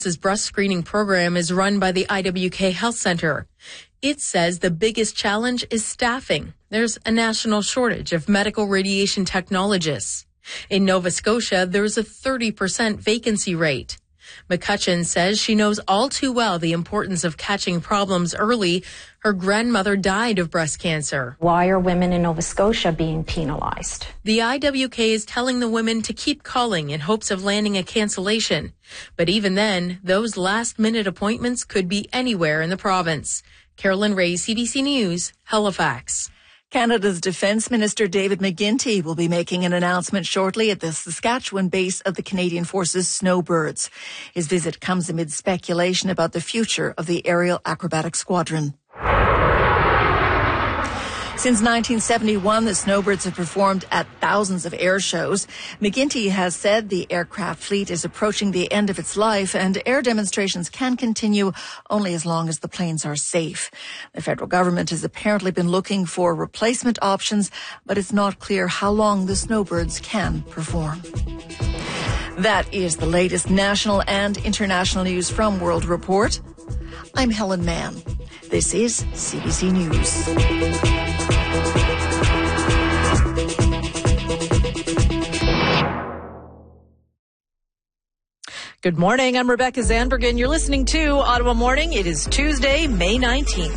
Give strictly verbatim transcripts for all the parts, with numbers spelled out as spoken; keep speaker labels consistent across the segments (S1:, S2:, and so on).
S1: This breast screening program is run by the I W K Health Center. It says the biggest challenge is staffing. There's a national shortage of medical radiation technologists. In Nova Scotia, there's a thirty percent vacancy rate. McCutcheon says she knows all too well the importance of catching problems early. Her grandmother died of breast cancer.
S2: Why are women in Nova Scotia being penalized?
S1: The I W K is telling the women to keep calling in hopes of landing a cancellation. But even then, those last-minute appointments could be anywhere in the province. Carolyn Ray, C B C News, Halifax.
S3: Canada's Defence Minister David McGuinty will be making an announcement shortly at the Saskatchewan base of the Canadian Forces Snowbirds. His visit comes amid speculation about the future of the Aerial Acrobatic Squadron. Since nineteen seventy-one, the Snowbirds have performed at thousands of air shows. McGuinty has said the aircraft fleet is approaching the end of its life and air demonstrations can continue only as long as the planes are safe. The federal government has apparently been looking for replacement options, but it's not clear how long the Snowbirds can perform. That is the latest national and international news from World Report. I'm Helen Mann. This is C B C News.
S4: Good morning. I'm Rebecca Zandbergen. You're listening to Ottawa Morning. It is Tuesday, May nineteenth.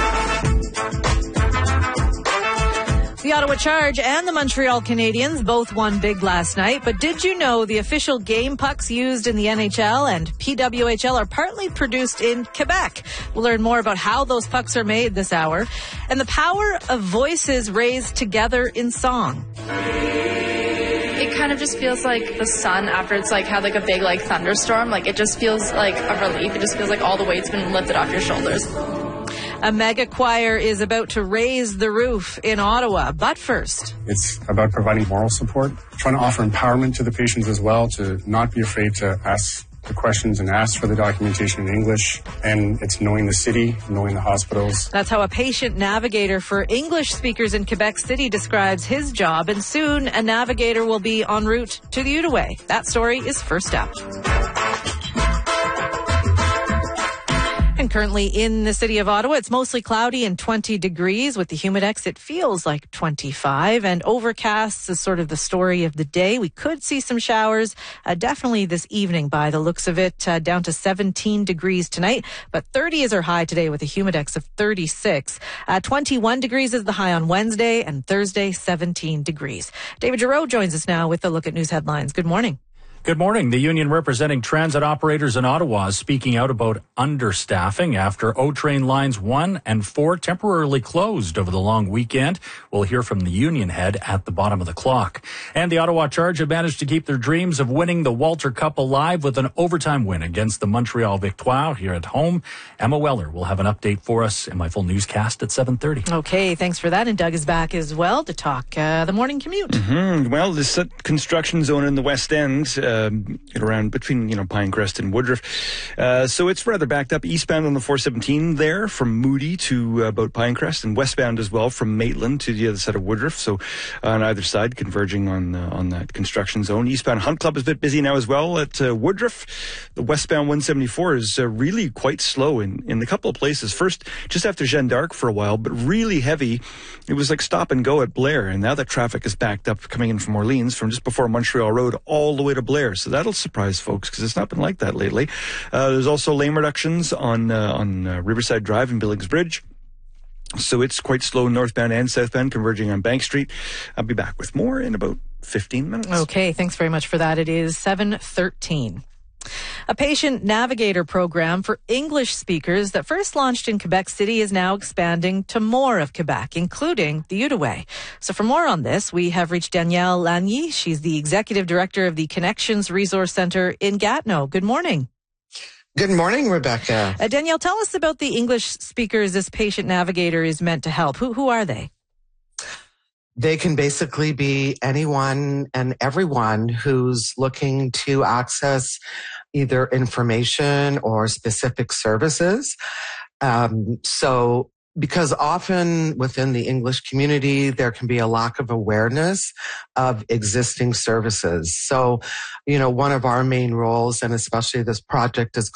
S4: The Ottawa Charge and the Montreal Canadiens both won big last night, but did you know the official game pucks used in the N H L and P W H L are partly produced in Quebec? We'll learn more about how those pucks are made this hour and the power of voices raised together in song.
S5: It kind of just feels like the sun after it's like had like a big like thunderstorm. Like it just feels like a relief. It just feels like all the weight's been lifted off your shoulders.
S4: A mega choir is about to raise the roof in Ottawa, but first.
S6: It's about providing moral support, trying to offer empowerment to the patients as well, to not be afraid to ask the questions and ask for the documentation in English. And it's knowing the city, knowing the hospitals.
S4: That's how a patient navigator for English speakers in Quebec City describes his job. And soon a navigator will be en route to the Outaouais. That story is first up. And currently in the city of Ottawa, it's mostly cloudy and twenty degrees. With the Humidex, it feels like twenty-five. And overcast is sort of the story of the day. We could see some showers, uh, definitely this evening by the looks of it, uh, down to seventeen degrees tonight. But thirty is our high today with a Humidex of thirty-six. Uh, twenty-one degrees is the high on Wednesday, and Thursday, seventeen degrees. David Giroux joins us now with a look at news headlines. Good morning.
S7: Good morning. The union representing transit operators in Ottawa is speaking out about understaffing after O-Train lines one and four temporarily closed over the long weekend. We'll hear from the union head at the bottom of the clock. And the Ottawa Charge have managed to keep their dreams of winning the Walter Cup alive with an overtime win against the Montreal Victoire here at home. Emma Weller will have an update for us in my full newscast at seven thirty.
S4: Okay, thanks for that. And Doug is back as well to talk uh, the morning commute.
S8: Mm-hmm. Well, this uh, construction zone in the West End, uh, around between, you know, Pinecrest and Woodruff. Uh, so it's rather backed up eastbound on the four seventeen there from Moody to uh, about Pinecrest, and westbound as well from Maitland to the other side of Woodruff. So uh, on either side, converging on uh, on that construction zone. Eastbound Hunt Club is a bit busy now as well at uh, Woodruff. The westbound one seventy-four is uh, really quite slow in, in a couple of places. First, just after Jeanne d'Arc for a while, but really heavy. It was like stop and go at Blair, and now that traffic is backed up coming in from Orleans from just before Montreal Road all the way to Blair. So that'll surprise folks because it's not been like that lately. Uh, there's also lane reductions on uh, on uh, Riverside Drive and Billings Bridge. So it's quite slow northbound and southbound converging on Bank Street. I'll be back with more in about fifteen minutes.
S4: Okay, thanks very much for that. It is seven thirteen. A patient navigator program for English speakers that first launched in Quebec City is now expanding to more of Quebec, including the Outaouais. So for more on this, we have reached Danielle Lagny. She's the executive director of the Connections Resource Centre in Gatineau. Good morning.
S9: Good morning, Rebecca.
S4: Uh, Danielle, tell us about the English speakers this patient navigator is meant to help. Who, who are they?
S9: They can basically be anyone and everyone who's looking to access either information or specific services. Um, so because often within the English community, there can be a lack of awareness of existing services. So, you know, one of our main roles, and especially this project, is